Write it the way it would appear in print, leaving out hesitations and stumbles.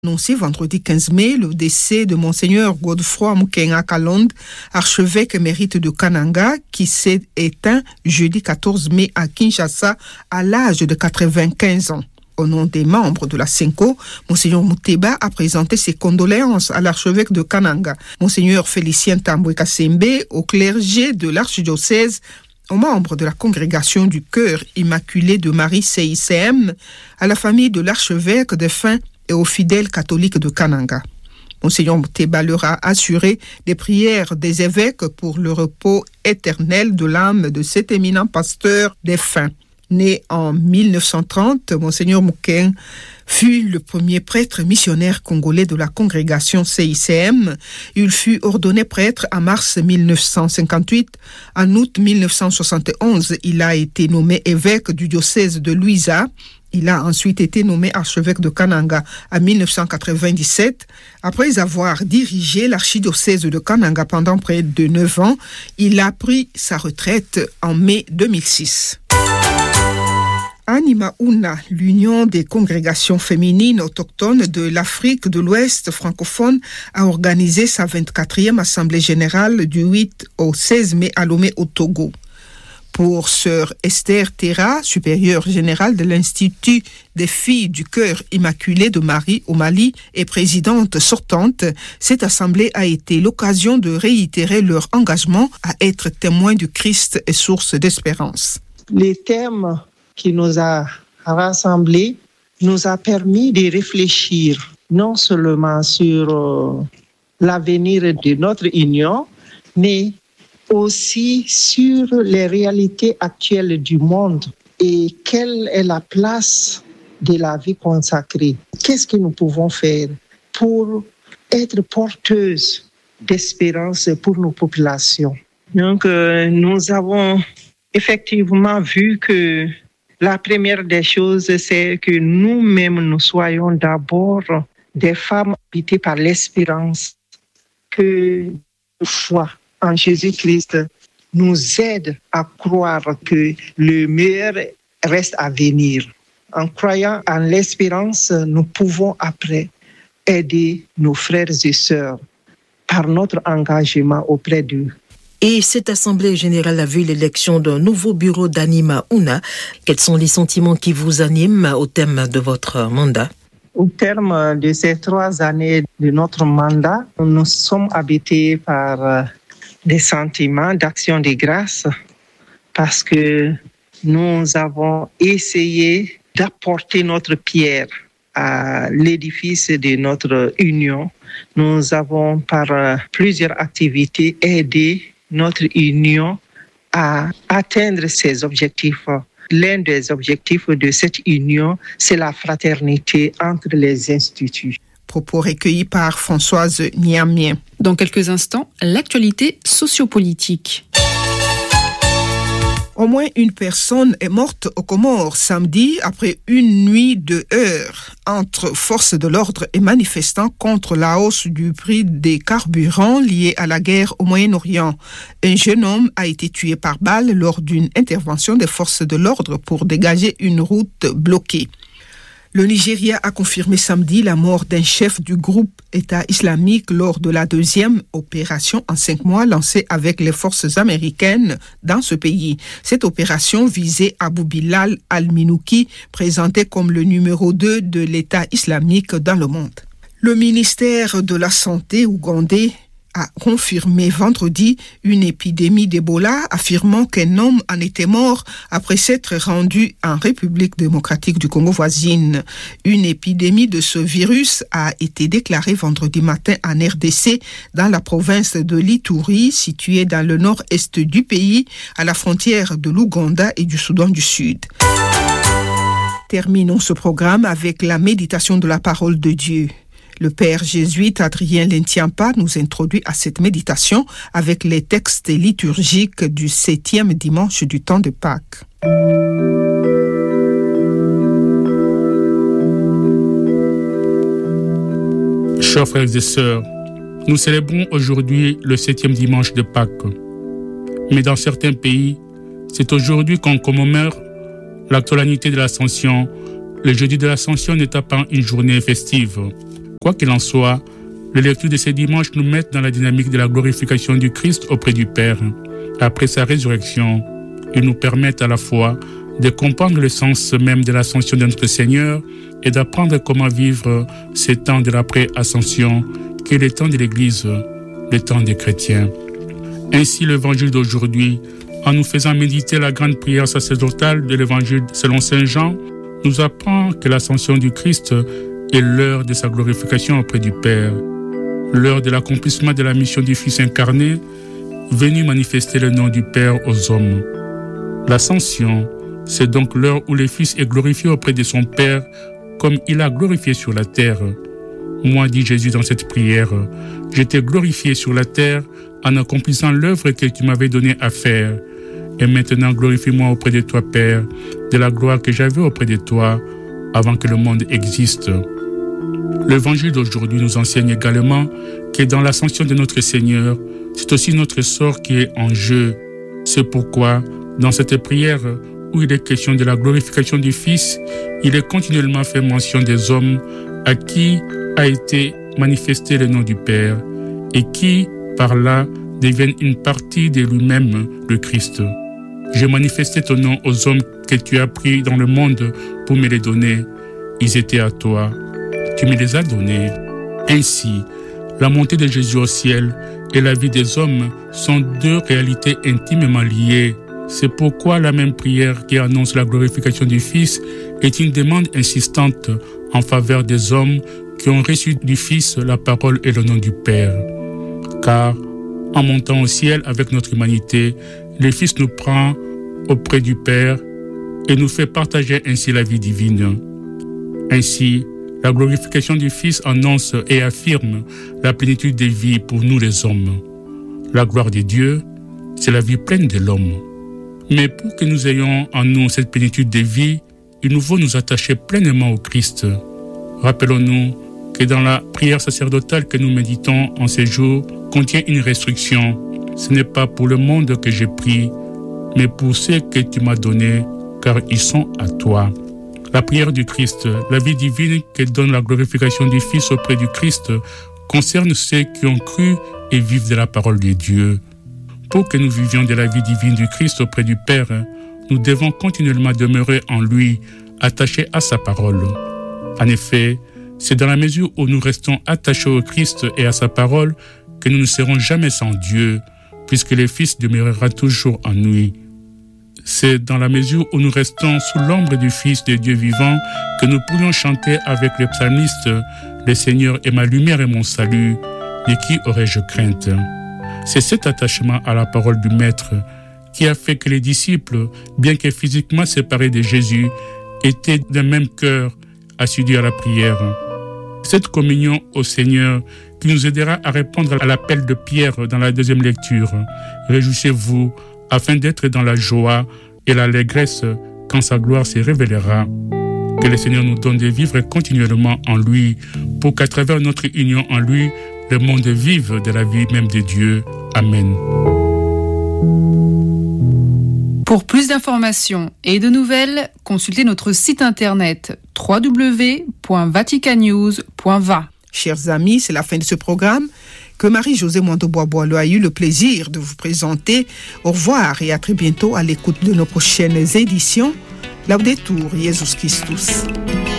Annoncé vendredi 15 mai le décès de Monseigneur Godefroy Mukenga Kalonde, archevêque émérite de Kananga, qui s'est éteint jeudi 14 mai à Kinshasa à l'âge de 95 ans. Au nom des membres de la Senko, Monseigneur Mouteba a présenté ses condoléances à l'archevêque de Kananga, Monseigneur Félicien Tambwe Kasembe, au clergé de l'archidiocèse, aux membres de la congrégation du Cœur Immaculé de Marie CICM, à la famille de l'archevêque défunt et aux fidèles catholiques de Kananga. Monseigneur Mouteba leur a assuré des prières des évêques pour le repos éternel de l'âme de cet éminent pasteur défunt. Né en 1930, Monseigneur Mukenga fut le premier prêtre missionnaire congolais de la congrégation CICM. Il fut ordonné prêtre en mars 1958. En août 1971, il a été nommé évêque du diocèse de Luiza. Il a ensuite été nommé archevêque de Kananga en 1997. Après avoir dirigé l'archidiocèse de Kananga pendant près de 9 ans, il a pris sa retraite en mai 2006. Anima Una, l'Union des congrégations féminines autochtones de l'Afrique de l'Ouest francophone, a organisé sa 24e Assemblée générale du 8 au 16 mai à Lomé au Togo. Pour sœur Esther Terra, supérieure générale de l'Institut des filles du Cœur Immaculé de Marie au Mali et présidente sortante, cette assemblée a été l'occasion de réitérer leur engagement à être témoins du Christ et source d'espérance. Les thèmes qui nous a rassemblés nous a permis de réfléchir non seulement sur l'avenir de notre union, mais aussi sur les réalités actuelles du monde et quelle est la place de la vie consacrée. Qu'est-ce que nous pouvons faire pour être porteuses d'espérance pour nos populations? Donc, nous avons effectivement vu que la première des choses, c'est que nous-mêmes, nous soyons d'abord des femmes habitées par l'espérance, que la foi en Jésus-Christ nous aide à croire que le meilleur reste à venir. En croyant en l'espérance, nous pouvons après aider nos frères et sœurs par notre engagement auprès d'eux. Et cette Assemblée générale a vu l'élection d'un nouveau bureau d'Anima Una. Quels sont les sentiments qui vous animent au terme de votre mandat? Au terme de ces 3 années de notre mandat, nous sommes habités par des sentiments d'action de grâce parce que nous avons essayé d'apporter notre pierre à l'édifice de notre union. Nous avons par plusieurs activités aidé notre union à atteindre ses objectifs. L'un des objectifs de cette union, c'est la fraternité entre les instituts. Propos recueillis par Françoise Niamien. Dans quelques instants, l'actualité sociopolitique. Au moins une personne est morte aux Comores samedi après une nuit de heurts entre forces de l'ordre et manifestants contre la hausse du prix des carburants liés à la guerre au Moyen-Orient. Un jeune homme a été tué par balle lors d'une intervention des forces de l'ordre pour dégager une route bloquée. Le Nigeria a confirmé samedi la mort d'un chef du groupe État islamique lors de la 2e opération en 5 mois lancée avec les forces américaines dans ce pays. Cette opération visait Abu Bilal al-Minouki, présenté comme le numéro 2 de l'État islamique dans le monde. Le ministère de la Santé ougandais a confirmé vendredi une épidémie d'Ebola, affirmant qu'un homme en était mort après s'être rendu en République démocratique du Congo voisine. Une épidémie de ce virus a été déclarée vendredi matin en RDC, dans la province de l'Ituri, située dans le nord-est du pays, à la frontière de l'Ouganda et du Soudan du Sud. Terminons ce programme avec la méditation de la parole de Dieu. Le père jésuite Adrien Lentiampa nous introduit à cette méditation avec les textes liturgiques du 7e dimanche du temps de Pâques. Chers frères et sœurs, nous célébrons aujourd'hui le 7e dimanche de Pâques. Mais dans certains pays, c'est aujourd'hui qu'on commémore la solennité de l'Ascension. Le jeudi de l'Ascension n'étant pas une journée festive. Quoi qu'il en soit, les lectures de ces dimanches nous mettent dans la dynamique de la glorification du Christ auprès du Père. Après sa résurrection, ils nous permettent à la fois de comprendre le sens même de l'ascension de notre Seigneur et d'apprendre comment vivre ces temps de l'après-ascension qui est le temps de l'Église, le temps des chrétiens. Ainsi, l'évangile d'aujourd'hui, en nous faisant méditer la grande prière sacerdotale de l'évangile selon saint Jean, nous apprend que l'ascension du Christ est l'heure de sa glorification auprès du Père, l'heure de l'accomplissement de la mission du Fils incarné, venu manifester le nom du Père aux hommes. L'ascension, c'est donc l'heure où le Fils est glorifié auprès de son Père comme il a glorifié sur la terre. Moi, dit Jésus dans cette prière, je t'ai glorifié sur la terre en accomplissant l'œuvre que tu m'avais donnée à faire. Et maintenant, glorifie-moi auprès de toi, Père, de la gloire que j'avais auprès de toi avant que le monde existe. L'évangile d'aujourd'hui nous enseigne également que dans l'ascension de notre Seigneur, c'est aussi notre sort qui est en jeu. C'est pourquoi, dans cette prière où il est question de la glorification du Fils, il est continuellement fait mention des hommes à qui a été manifesté le nom du Père et qui, par là, deviennent une partie de lui-même, le Christ. J'ai manifesté ton nom aux hommes que tu as pris dans le monde pour me les donner. Ils étaient à toi. Tu me les as donnés. Ainsi, la montée de Jésus au ciel et la vie des hommes sont deux réalités intimement liées. C'est pourquoi la même prière qui annonce la glorification du Fils est une demande insistante en faveur des hommes qui ont reçu du Fils la parole et le nom du Père. Car, en montant au ciel avec notre humanité, le Fils nous prend auprès du Père et nous fait partager ainsi la vie divine. Ainsi, la glorification du Fils annonce et affirme la plénitude des vies pour nous les hommes. La gloire de Dieu, c'est la vie pleine de l'homme. Mais pour que nous ayons en nous cette plénitude de vie, il nous faut nous attacher pleinement au Christ. Rappelons-nous que dans la prière sacerdotale que nous méditons en ces jours contient une restriction. Ce n'est pas pour le monde que je prie, mais pour ceux que tu m'as donnés, car ils sont à toi. La prière du Christ, la vie divine que donne la glorification du Fils auprès du Christ, concerne ceux qui ont cru et vivent de la parole de Dieu. Pour que nous vivions de la vie divine du Christ auprès du Père, nous devons continuellement demeurer en lui, attachés à sa parole. En effet, c'est dans la mesure où nous restons attachés au Christ et à sa parole que nous ne serons jamais sans Dieu, puisque le Fils demeurera toujours en nous. C'est dans la mesure où nous restons sous l'ombre du Fils de Dieu vivant que nous pourrions chanter avec les psalmistes « Le Seigneur est ma lumière et mon salut, de qui aurais-je crainte ?» C'est cet attachement à la parole du Maître qui a fait que les disciples, bien que physiquement séparés de Jésus, étaient d'un même cœur assidus à la prière. Cette communion au Seigneur qui nous aidera à répondre à l'appel de Pierre dans la deuxième lecture. Réjouissez-vous afin d'être dans la joie et l'allégresse quand sa gloire se révélera. Que le Seigneur nous donne de vivre continuellement en lui pour qu'à travers notre union en lui, le monde vive de la vie même de Dieu. Amen. Pour plus d'informations et de nouvelles, consultez notre site internet www.vaticannews.va. Chers amis, c'est la fin de ce programme que Marie-Josée Mondo-Bois-Boileau a eu le plaisir de vous présenter. Au revoir et à très bientôt à l'écoute de nos prochaines éditions. Laudetur Jesus Christus.